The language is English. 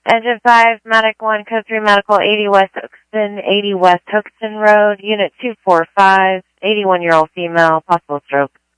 Engine 5, Medic 1, Code 3 Medical, 80 West Hoxton, 80 West Hoxton Road, Unit 245, 81-year-old female, possible stroke.